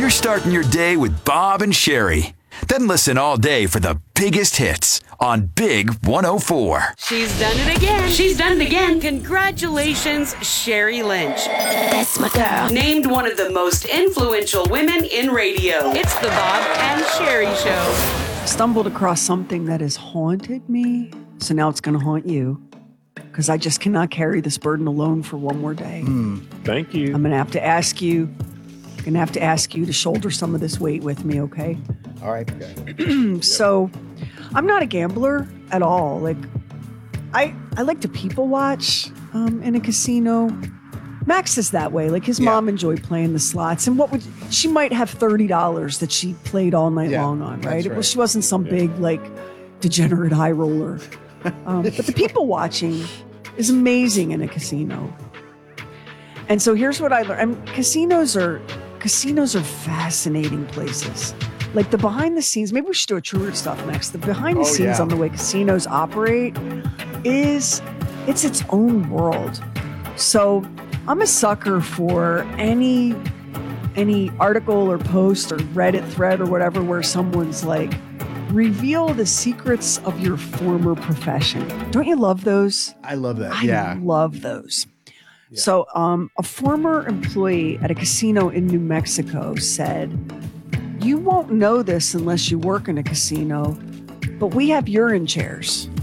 You're starting your day with Bob and Sherry. Then listen all day for the biggest hits on Big 104. She's done it again. She's done it again. Congratulations, Sherry Lynch. That's my girl. Named one of the most influential women in radio. It's the Bob and Sherry Show. Stumbled across something that has haunted me, so now it's going to haunt you. Because I just cannot carry this burden alone for one more day. Thank you. I'm going to have to ask you. To shoulder some of this weight with me, okay? All right. Okay. So, I'm not a gambler at all. Like, I like to people watch in a casino. Max is that way. Like, his mom enjoyed playing the slots, and she might have $30 that she played all night long on, right? That's right. She wasn't some big like degenerate high roller. But the people watching is amazing in a casino. And so here's what I learned. Casinos are fascinating places. Like the behind the scenes, maybe we should do a truer stuff next. The behind the scenes on the way casinos operate it's its own world. So I'm a sucker for any article or post or Reddit thread or whatever where someone's like, reveal the secrets of your former profession. Don't you love those? I love that. I love those. Yeah. So a former employee at a casino in New Mexico said, "You won't know this unless you work in a casino, but we have urine chairs."